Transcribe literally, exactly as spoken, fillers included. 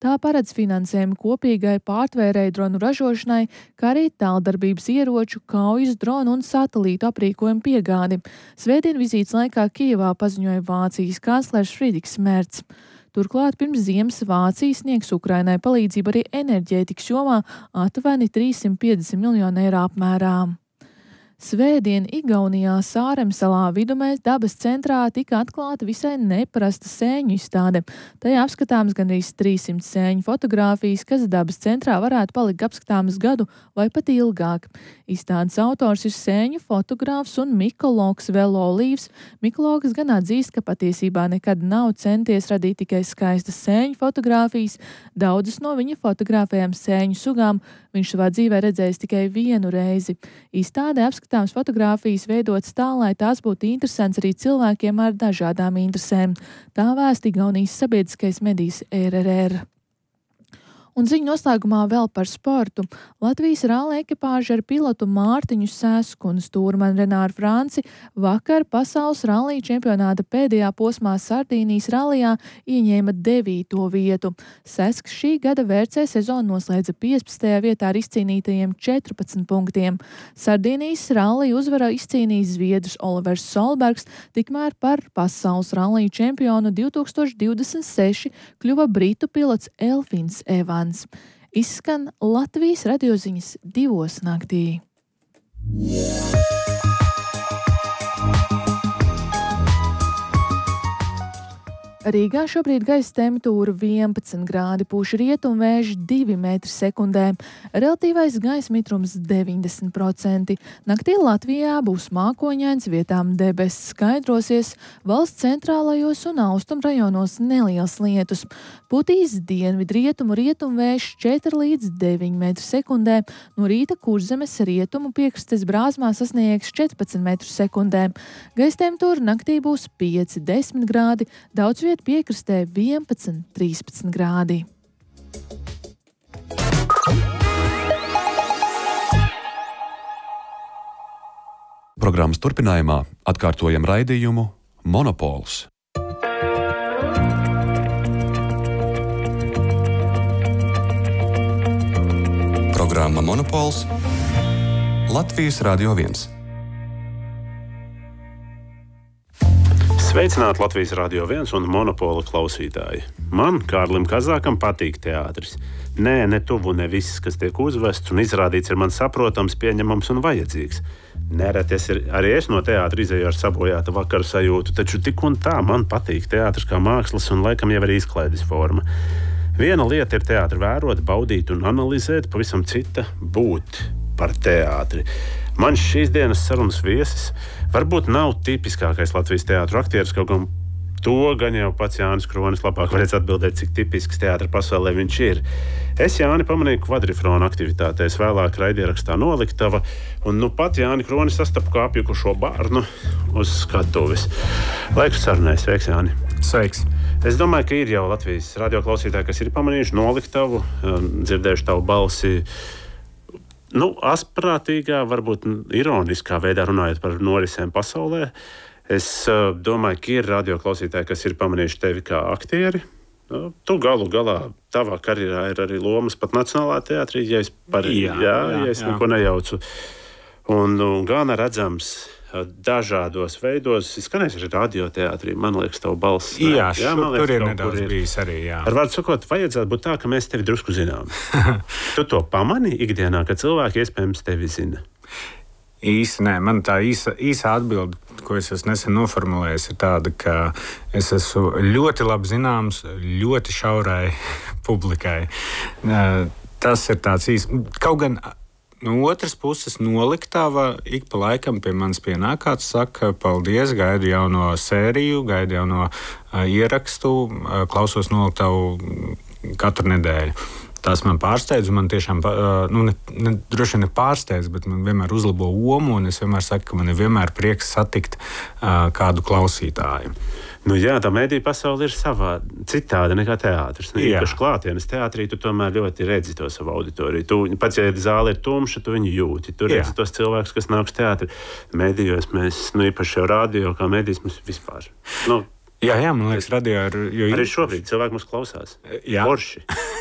Tā paredz finansējumu kopīgai pārtvērēju dronu ražošanai, kā arī tāldarbības ieroču, kaujas dronu un satelītu aprīkojumu piegādi. Svētdien vizītes laikā Kijevā paziņoja Vācijas kanclers Friedrichs Merts. Turklāt pirms ziemas Vācija sniegs Ukrainai palīdzību arī enerģētikas jomā aptuveni trīssimt piecdesmit miljonu eiro apmērā. Svētdien Igaunijā Sāremsalā Vidumēs dabas centrā tika atklāta visai neparasta sēņu izstāde. Tajā apskatāms gandrīz trīssimt sēņu fotogrāfijas, kas dabas centrā varētu palikt apskatāmas gadu vai pat ilgāk. Izstādes autors ir sēņu fotogrāfs un mikologs Velo Līvs. Mikologs gan atzīst, ka patiesībā nekad nav centies radīt tikai skaistas sēņu fotogrāfijas. Daudzas no viņa fotografējām sēņu sugām viņš savā dzīvē redzējis tikai vienu reizi. Izstādē apskatāms fotogrāfijas veidotas tā, lai tās būtu interesants arī cilvēkiem ar dažādām interesēm. Tā vēsta Igaunijas sabiedriskais medijs R R R. Un ziņu noslēgumā vēl par sportu. Latvijas ralli ekipāža ar pilotu Mārtiņu Sesku un stūrmani Renāru Franci vakar pasaules rallija čempionāta pēdējā posmā Sardīnijas rallijā ieņēma devīto vietu. Sesks šī gada V R C sezonu noslēdza piecpadsmitajā vietā ar izcīnītajiem četrpadsmit punktiem. Sardīnijas rallija uzvarā izcīnījis zviedrs Olivers Solbergs, tikmēr par pasaules rallija čempionu divi tūkstoši divdesmit seši kļuva britu pilots Elfins Evans. Izskan Latvijas radioziņas divos naktī. Rīgā šobrīd gaisa temperatūra vienpadsmit grādi, pūš rietumvējš divi metri sekundē, relatīvais gaisa mitrums deviņdesmit procenti. Naktī Latvijā būs mākoņains, vietām debesis skaidrosies, valsts centrālajos un austrumrajonos neliels lietus. Putīs dienvidrietumu rietumvējš četri līdz deviņi metri sekundē, no rīta Kurzemes rietumu piekrastes brāzmā sasniegs četrpadsmit metru sekundē. Gaisa temperatūra naktī būs pieci līdz desmit grādi, daudz vietu piekrastē vienpadsmit līdz trīspadsmit grādi. Programmas turpinājumā atkārtojam raidījumu Monopols. Programma Monopols Latvijas Radio viens. Sveicināti Latvijas Radio viens un Monopola klausītāji. Man, Kārlim Kazākam, patīk teātris. Nē, ne tuvu, ne viss, kas tiek uzvests un izrādīts, ir man saprotams, pieņemams un vajadzīgs. Nereti es ir, arī es no teātra izēju ar sabojātu vakaru sajūtu, taču tik un tā man patīk teātris kā mākslas un laikam jau arī izklaides forma. Viena lieta ir teātri vērot, baudīt un analizēt, pavisam cita būt par teātri. Man šīs dienas sarunas viesis varbūt nav tipiskākais Latvijas teātru aktieris, kaut gan to gan jau pats Jānis Kronis labāk varēs atbildēt, cik tipisks teātra pasaulē viņš ir. Es Jāni pamanīju kvadrifrona aktivitātēs, vēlāk raidierakstā Noliktava, un nu pat Jāni Kronis sastapu kā apjukušo bārnu uz skatuves. Laiks sarunai. Sveiks, Jāni! Sveiks! Es domāju, ka ir jau Latvijas radioklausītāji, kas ir pamanījuši Noliktavu, dzirdējuši tavu balsi. Nu, asprātīgā, varbūt ironiskā veidā runājot par norisēm pasaulē. Es uh, domāju, ka ir radioklausītāji, kas ir pamanījuši tevi kā aktieri. Nu, tu galu galā, tavā karjerā ir arī lomas pat Nacionālā teātrī, ja es, par, jā, jā, jā, ja es jā. neko nejaucu. Un, un gan redzams dažādos veidos. Skanēs arī radioteātrī, man liekas, tavu balss. Ne? Jā, jā šur, liekas, tur ir nedaudz ir. bijis arī, jā. Ar vārdu sakot, vajadzētu būt tā, ka mēs tevi drusku zinām. Tu to pamani ikdienā, ka cilvēki iespējams tevi zina? Īsi nē, man tā īsa, īsa atbilde, ko es esmu nesen noformulējis, ir tāda, ka es esmu ļoti labi zināms ļoti šaurai publikai. Tas ir tāds īsi. Kaut gan no otras puses Noliktava ik pa laikam pie manis pienākāts, saka, paldies, gaidu jauno sēriju, gaidu jauno uh, ierakstu, uh, klausos Noliktavu katru nedēļu. Tas man pārsteidz, un man tiešām, uh, nu, ne, ne, droši vien ne pārsteidz, bet man vienmēr uzlabo omu, un es vienmēr saku, ka man ir vienmēr prieks satikt uh, kādu klausītāju. Nu jā, tā mediju pasaule ir savā citāda nekā teātris. Ne? Īpaši klātienes teātrī tu tomēr ļoti redzi to savu auditoriju. Tu, pats, ja zāle ir tumša, tu viņu jūti. Tu redzi jā. tos cilvēkus, kas nāk uz teātri. Medijos mēs, nu īpaši jau radio, kā medijas mums vispār. Nu, Jā, jā, man liekas, radio ir. Jo... Arī šobrīd cilvēki mūs klausās. Jā. Forši.